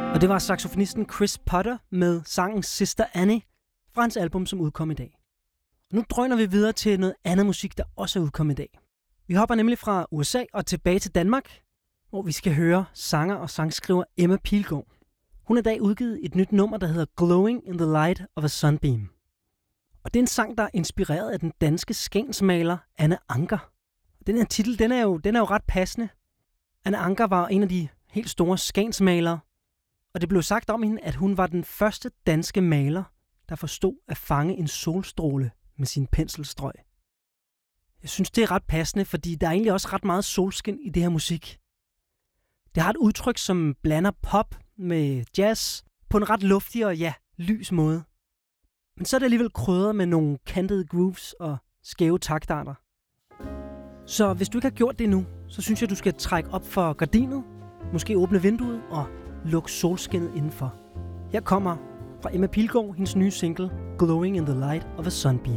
Og det var saxofonisten Chris Potter med sangen Sister Annie fra hans album, som udkom i dag. Nu drøner vi videre til noget andet musik, der også er udkommet i dag. Vi hopper nemlig fra USA og tilbage til Danmark, hvor vi skal høre sanger og sangskriver Emma Pilgaard. Hun har i dag udgivet et nyt nummer, der hedder Glowing in the Light of a Sunbeam. Og det er en sang, der er inspireret af den danske skensmaler Anne Anker. Den her titel, den er jo ret passende. Anne Anker var en af de helt store skensmalere, og det blev sagt om hende, at hun var den første danske maler, der forstod at fange en solstråle med sin penselstrøg. Jeg synes, det er ret passende, fordi der er egentlig også ret meget solskin i det her musik. Det har et udtryk, som blander pop med jazz på en ret luftig og lys måde. Men så er det alligevel krydret med nogle kantede grooves og skæve taktarter. Så hvis du ikke har gjort det endnu, så synes jeg, du skal trække op for gardinet, måske åbne vinduet og lukke solskinnet indenfor. Her kommer fra Emma Pilgaard hendes nye single Glowing in the Light of a Sunbeam.